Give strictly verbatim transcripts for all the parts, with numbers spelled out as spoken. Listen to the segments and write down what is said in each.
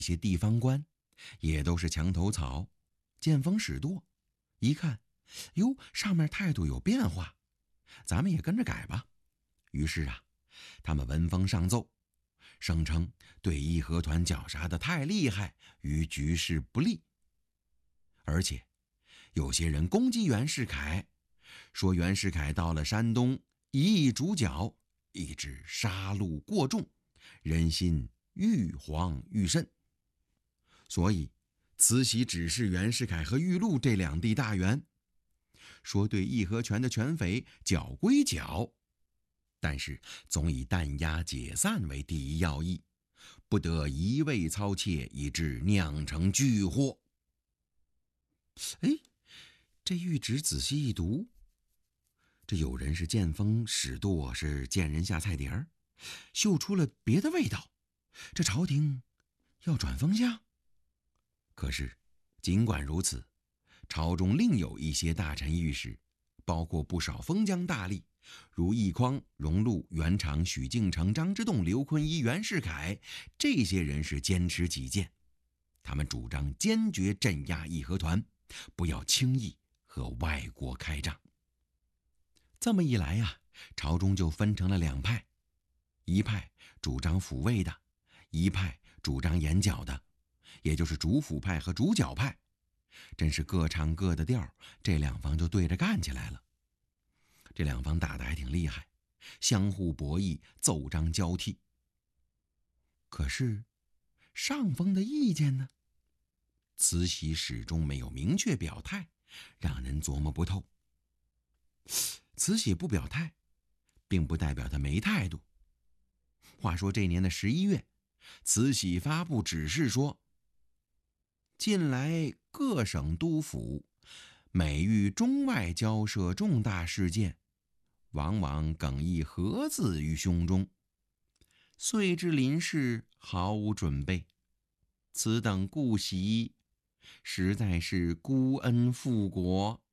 些地方官也都是墙头草，见风使舵，一看，哟，上面态度有变化，咱们也跟着改吧。于是啊，他们闻风上奏，声称对义和团绞杀的太厉害，与局势不利。而且有些人攻击袁世凯，说袁世凯到了山东一意主剿，以致杀戮过重，人心愈惶愈甚。所以慈禧指示袁世凯和玉露这两地大员，说对义和拳的拳匪剿归剿，但是总以弹压解散为第一要义，不得一味操切，以致酿成巨祸。哎，这谕旨仔细一读，这有人是见风使舵，是见人下菜碟儿，嗅出了别的味道。这朝廷要转风向。可是尽管如此，朝中另有一些大臣御史，包括不少封疆大吏，如奕匡、荣禄、袁长、许敬成、张之洞、刘坤一、袁世凯，这些人是坚持己见，他们主张坚决镇压义和团，不要轻易和外国开仗。这么一来呀、啊，朝中就分成了两派，一派主张抚慰的，一派主张演剿的，也就是主抚派和主剿派。真是各唱各的调，这两方就对着干起来了。这两方打得还挺厉害，相互博弈，奏章交替。可是上峰的意见呢？慈禧始终没有明确表态，让人琢磨不透。慈禧不表态，并不代表她没态度。话说这年的十一月，慈禧发布指示说，近来各省督府每遇中外交涉重大事件，往往耿毅和字于胸中，遂至临事毫无准备，此等顾惜，实在是孤恩负国。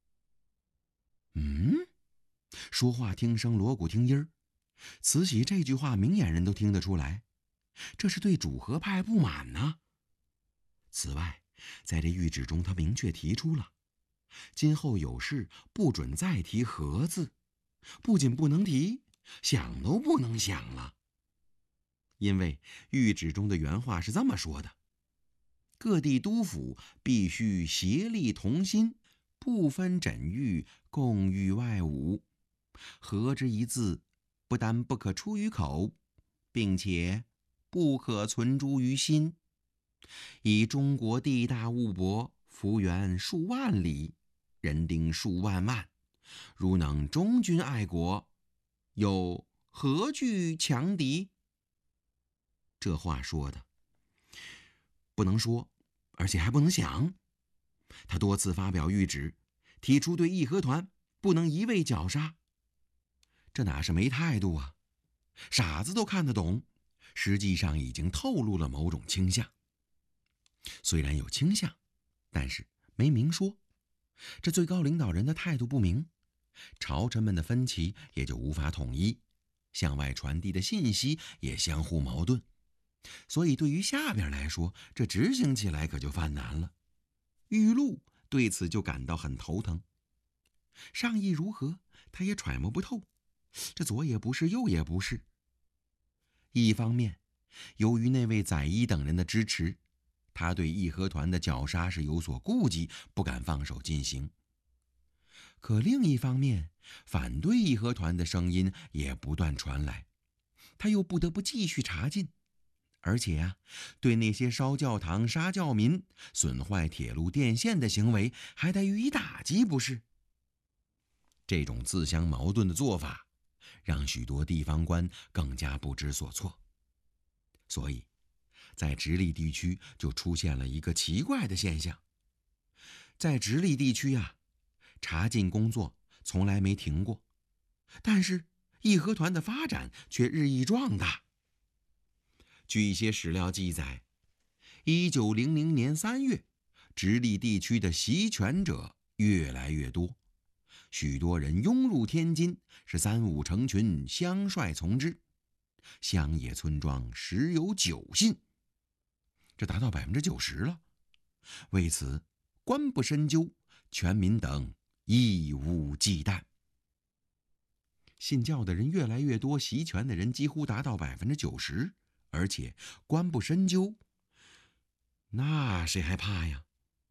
嗯，说话听声锣鼓听音儿，慈禧这句话明眼人都听得出来，这是对主和派不满呢、啊。此外，在这谕旨中，他明确提出了，今后有事不准再提和字，不仅不能提，想都不能想了。因为谕旨中的原话是这么说的：各地督府必须协力同心，不分枕谕，共御外侮。和之一字，不但不可出于口，并且不可存诸于心。以中国地大物博，幅员数万里，人丁数万万，如能忠君爱国，又何惧强敌？这话说的不能说，而且还不能想。他多次发表谕旨，提出对义和团不能一味绞杀，这哪是没态度啊？傻子都看得懂，实际上已经透露了某种倾向。虽然有倾向，但是没明说。这最高领导人的态度不明，朝臣们的分歧也就无法统一，向外传递的信息也相互矛盾。所以对于下边来说，这执行起来可就犯难了。玉露对此就感到很头疼，上意如何，他也揣摩不透，这左也不是，右也不是。一方面，由于那位载一等人的支持，他对义和团的绞杀是有所顾忌，不敢放手进行。可另一方面，反对义和团的声音也不断传来，他又不得不继续查禁。而且啊，对那些烧教堂、杀教民、损坏铁路电线的行为还得予以打击，不是？这种自相矛盾的做法，让许多地方官更加不知所措。所以在直隶地区就出现了一个奇怪的现象。在直隶地区啊，查禁工作从来没停过，但是义和团的发展却日益壮大。据一些史料记载，一九零零年三月，直隶地区的袭权者越来越多，许多人拥入天津，是三五成群，相率从之。乡野村庄十有九信。 这达到百分之九十了。为此，官不深究，全民等义无忌惮。信教的人越来越多，习权的人几乎达到百分之九十，而且官不深究，那谁还怕呀？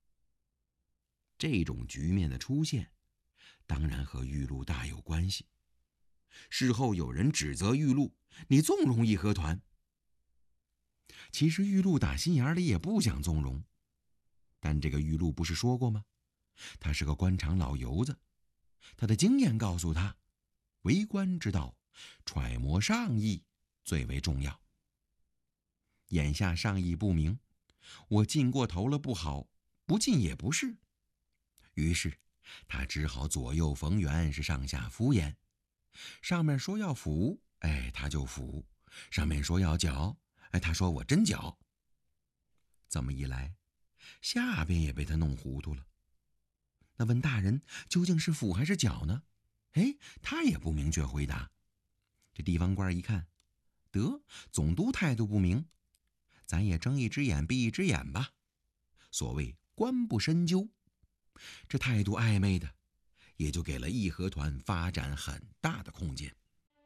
这种局面的出现，当然和玉露大有关系。事后有人指责玉露，你纵容义和团。其实玉露打心眼里也不想纵容，但这个玉露不是说过吗？他是个官场老油子，他的经验告诉他，为官之道，揣摩上意最为重要。眼下上意不明，我进过头了不好，不进也不是。于是他只好左右逢源，是上下敷衍。上面说要辅，哎，他就辅；上面说要剿，哎，他说我真剿。这么一来，下边也被他弄糊涂了。那问大人究竟是辅还是剿呢？哎，他也不明确回答。这地方官一看，得，总督态度不明，咱也睁一只眼闭一只眼吧。所谓官不深究，这态度暧昧的，也就给了义和团发展很大的空间。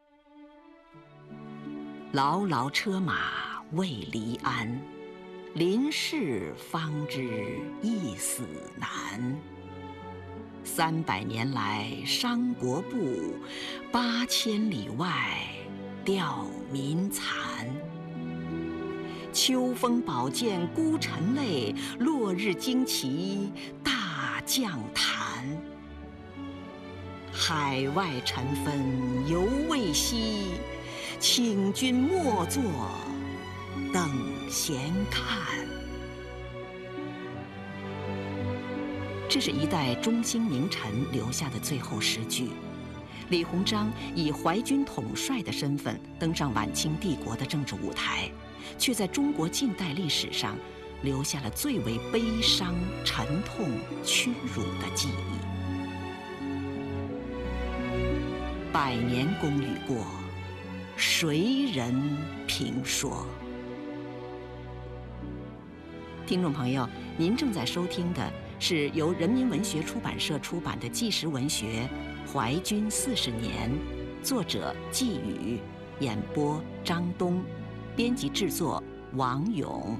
牢牢车马未离鞍，临事方知一死难。三百年来伤国不，八千里外吊民残。秋风宝剑孤臣泪，落日旌旗大将坛。海外尘纷犹未息，请君莫作等闲看。这是一代中兴名臣留下的最后诗句。李鸿章以淮军统帅的身份登上晚清帝国的政治舞台，却在中国近代历史上留下了最为悲伤、沉痛、屈辱的记忆。百年功与过，谁人评说？听众朋友，您正在收听的是由人民文学出版社出版的纪实文学《淮军四十年》，作者季宇，演播张东，编辑制作王勇。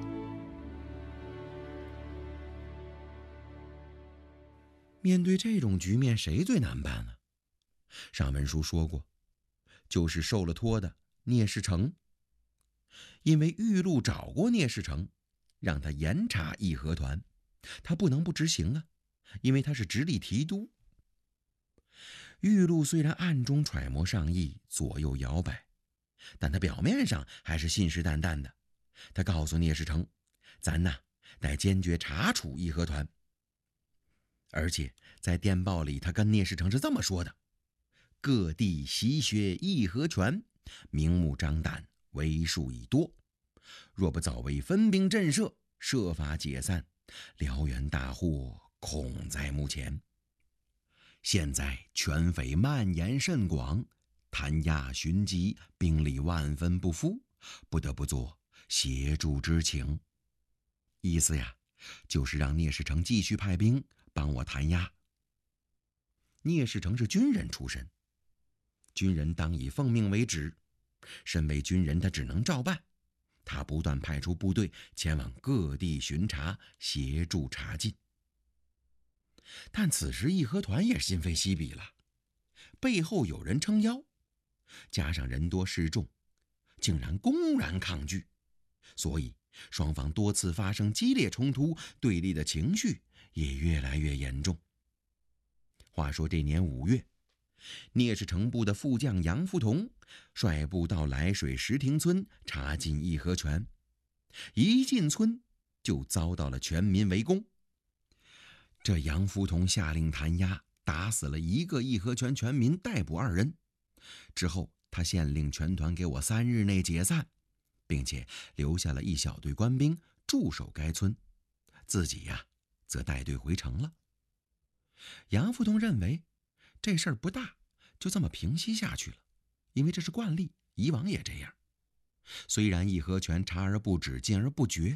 面对这种局面，谁最难办呢？上文书说过，就是受了托的聂士成。因为玉露找过聂士成，让他严查义和团，他不能不执行啊，因为他是直隶提督。玉露虽然暗中揣摩上意，左右摇摆，但他表面上还是信誓旦旦的。他告诉聂士成，咱呐得坚决查处义和团。而且在电报里，他跟聂士成是这么说的：各地习学义和拳，明目张胆，为数已多。若不早为分兵震慑，设法解散，燎原大祸恐在目前。现在权匪蔓延甚广，弹压寻缉，兵力万分不敷，不得不做协助之情。意思呀，就是让聂士成继续派兵帮我弹压。聂士成是军人出身，军人当以奉命为旨，身为军人他只能照办。他不断派出部队前往各地巡查，协助查禁。但此时义和团也心非昔比了，背后有人撑腰，加上人多势众，竟然公然抗拒，所以双方多次发生激烈冲突，对立的情绪也越来越严重。话说这年五月，聂士成部的副将杨福同率部到涞水石亭村查禁义和拳，一进村就遭到了全民围攻。这杨福同下令弹压，打死了一个义和拳全民，逮捕二人。之后他限令全团给我三日内解散，并且留下了一小队官兵驻守该村，自己呀则带队回城了。杨福同认为这事儿不大，就这么平息下去了，因为这是惯例，以往也这样。虽然义和拳查而不止，禁而不绝，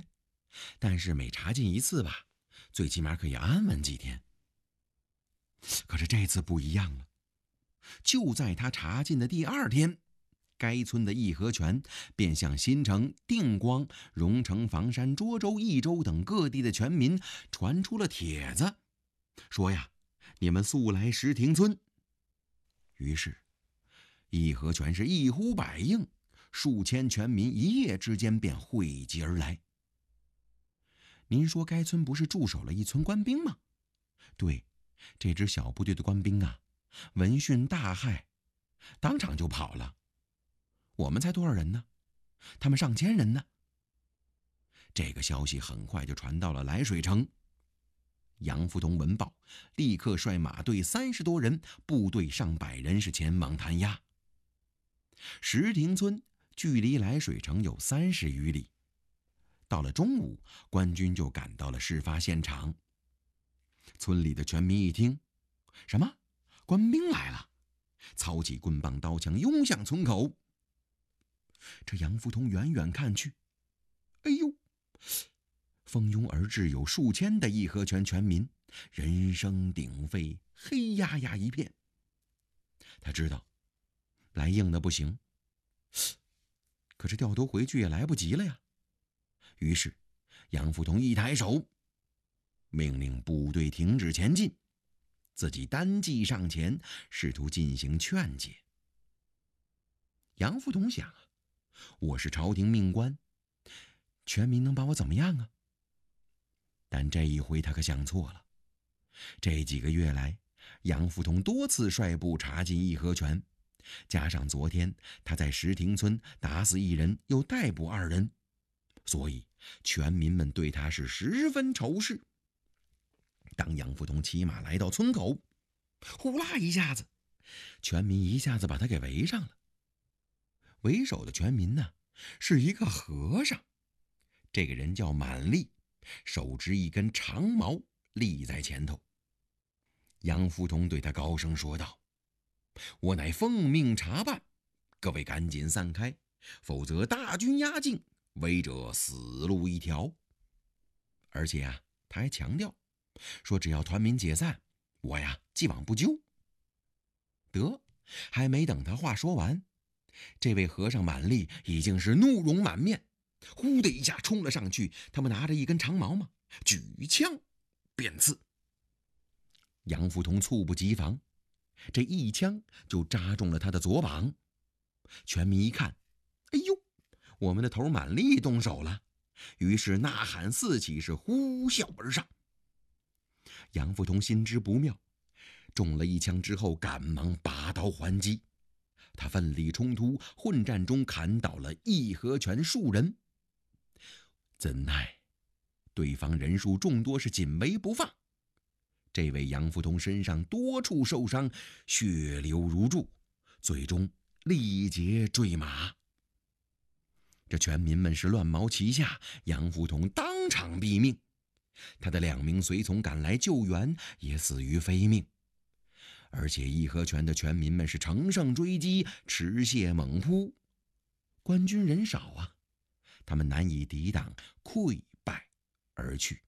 但是每查禁一次吧，最起码可以安稳几天。可是这次不一样了，就在他查禁的第二天，该村的义和拳便向新城、定光、荣城、房山、涿州、益州等各地的全民传出了帖子，说呀，你们速来石亭村。于是义和拳是一呼百应，数千全民一夜之间便汇集而来。您说该村不是驻守了一村官兵吗？对，这支小部队的官兵啊，闻讯大骇，当场就跑了。我们才多少人呢？他们上千人呢。这个消息很快就传到了涞水城。杨福同闻报，立刻率马队三十多人，部队上百人是前往弹压。石亭村距离涞水城有三十余里。到了中午，官军就赶到了事发现场。村里的全民一听，什么？官兵来了！操起棍棒刀枪，拥向村口。这杨福同远远看去，哎呦，蜂拥而至有数千的义和拳全民，人声鼎沸，黑压压一片。他知道来硬的不行，可是掉头回去也来不及了呀。于是杨福同一抬手，命令部队停止前进，自己单骑上前，试图进行劝解。杨福同想啊，我是朝廷命官，全民能把我怎么样啊？但这一回他可想错了。这几个月来，杨福同多次率部查禁义和拳，加上昨天他在石亭村打死一人，又逮捕二人，所以全民们对他是十分仇视。当杨福同骑马来到村口，呼啦一下子，全民一下子把他给围上了。为首的全民呢，是一个和尚，这个人叫满利，手执一根长矛立在前头。杨福同对他高声说道：“我乃奉命查办，各位赶紧散开，否则大军压境，违者死路一条。”而且啊，他还强调说，只要团民解散，我呀既往不咎。得，还没等他话说完，这位和尚满利已经是怒容满面，呼的一下冲了上去。他们拿着一根长矛嘛，举枪便刺。杨福同猝不及防，这一枪就扎中了他的左膀。全民一看，哎呦，我们的头满利动手了，于是呐喊四起，是呼啸而上。杨福同心知不妙，中了一枪之后，赶忙拔刀还击。他奋力冲突，混战中砍倒了义和拳数人。怎奈对方人数众多，是紧围不放。这位杨福同身上多处受伤，血流如注，最终力竭坠马。这全民们是乱矛齐下，杨福同当场毙命。他的两名随从赶来救援，也死于非命。而且义和拳的全民们是乘胜追击，持械猛扑。官军人少啊，他们难以抵挡，溃败而去。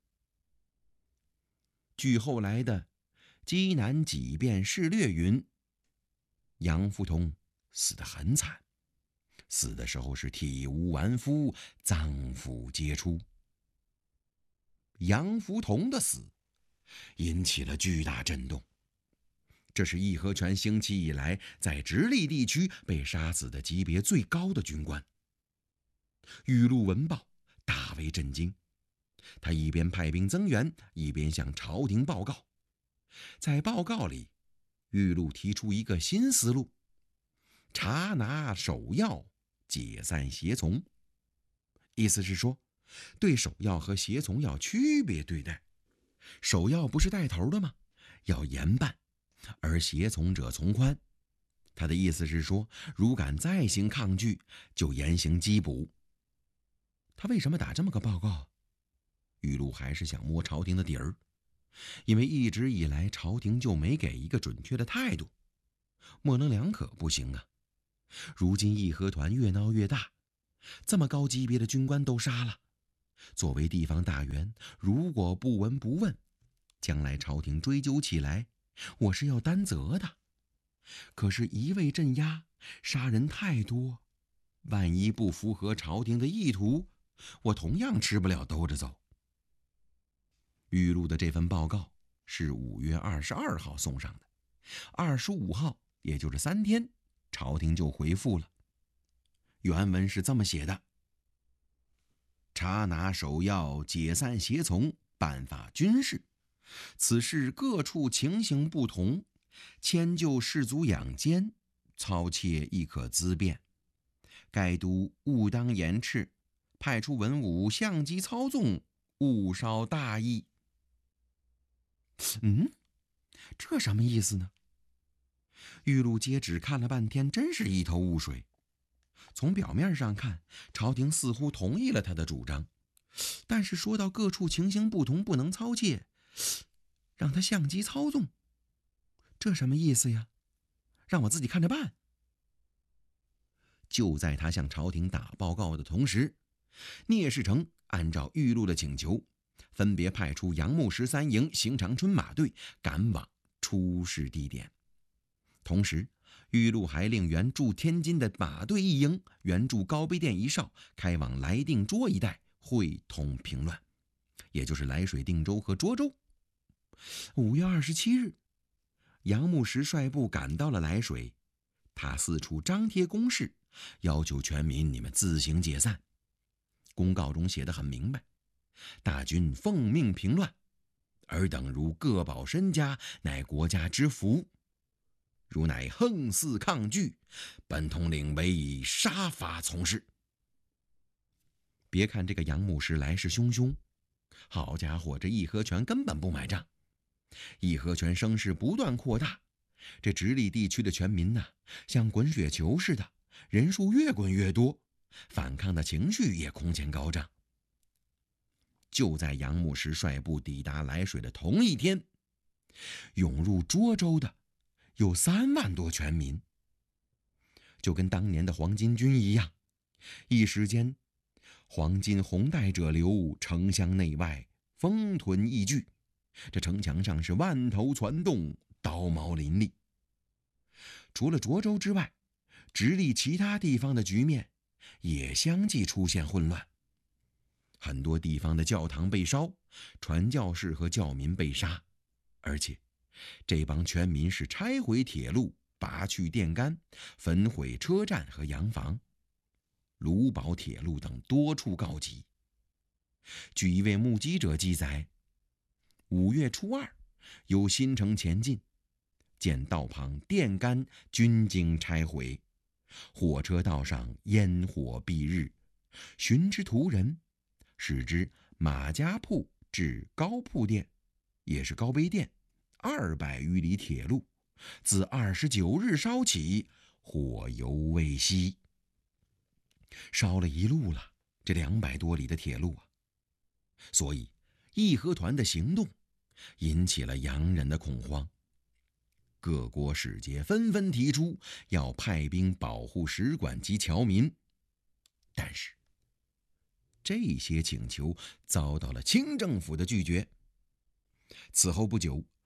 据后来的《济南几变事略》云，杨福同死得很惨，死的时候是体无完肤，脏腑皆出。杨福同的死引起了巨大震动，这是义和拳兴起以来在直隶地区被杀死的级别最高的军官。玉露闻报，大为震惊，他一边派兵增援，一边向朝廷报告。在报告里，玉露提出一个新思路：查拿首要，解散胁从。意思是说，对首要和胁从要区别对待。首要不是带头的吗？要严办，而胁从者从宽。他的意思是说，如敢再行抗拒，就严刑缉捕。他为什么打这么个报告？玉露还是想摸朝廷的底儿，因为一直以来朝廷就没给一个准确的态度，模棱两可不行啊。如今义和团越闹越大，这么高级别的军官都杀了， 作为地方大员，如果不闻不问，将来朝廷追究起来，我是要担责的。可是，一味镇压，杀人太多，万一不符合朝廷的意图，我同样吃不了兜着走。玉露的这份报告是五月二十二号送上的，二十五号，也就是三天，朝廷就回复了。原文是这么写的：查拿首要，解散胁从，办法军事。此事各处情形不同，迁就士卒养奸，操切亦可咨辩。该督务当严斥，派出文武相机操纵，勿稍大意。嗯，这什么意思呢？玉露接旨看了半天，真是一头雾水。从表面上看，朝廷似乎同意了他的主张，但是说到各处情形不同，不能操切，让他相机操纵，这什么意思呀？让我自己看着办。就在他向朝廷打报告的同时，聂士成按照玉露的请求，分别派出杨牧十三营邢长春马队赶往出事地点。同时，玉露还令原驻天津的马队一营、原驻高碑店一哨开往来定涿一带，会通平乱，也就是来水、定州和涿州。五月二十七日，杨牧石率部赶到了来水，他四处张贴公示，要求全民你们自行解散。公告中写得很明白：大军奉命平乱，尔等如各保身家，乃国家之福。如乃横肆抗拒，本统领为以杀法从事。别看这个杨牧石来势汹汹，好家伙，这义和拳根本不买账。义和拳声势不断扩大，这直隶地区的全民呐、啊，像滚雪球似的，人数越滚越多，反抗的情绪也空前高涨。就在杨牧石率部抵达来水的同一天，涌入涿州的有三万多全民，就跟当年的黄巾军一样，一时间黄巾红带者流，城乡内外风屯易聚，这城墙上是万头攒动，刀矛林立。除了涿州之外，直隶其他地方的局面也相继出现混乱，很多地方的教堂被烧，传教士和教民被杀，而且这帮全民是拆毁铁路，拔去电杆，焚毁车站和洋房，卢宝铁路等多处告急。据一位目击者记载，五月初二，由新城前进，见道旁电杆均经拆毁，火车道上烟火蔽日，寻之途人，使之马家铺至高铺店，也是高碑店，二百余里铁路，自二十九日烧起，火犹未熄。烧了一路了，这两百多里的铁路啊！所以义和团的行动引起了洋人的恐慌，各国使节纷纷提出要派兵保护使馆及侨民，但是这些请求遭到了清政府的拒绝。此后不久，